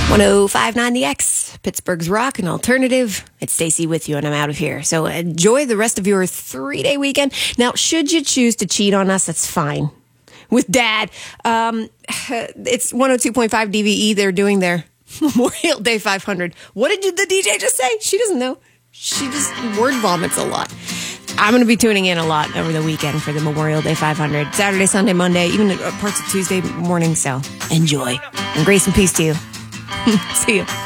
105.9 The X, Pittsburgh's rock and alternative. It's Stacey with you, and I'm out of here. So enjoy the rest of your 3-day weekend. Now, should you choose to cheat on us, that's fine. With Dad, it's 102.5 DVE. They're doing their Memorial Day 500. What did the DJ just say? She doesn't know. She just word vomits a lot. I'm going to be tuning in a lot over the weekend for the Memorial Day 500. Saturday, Sunday, Monday, even parts of Tuesday morning. So enjoy. And grace and peace to you. See you.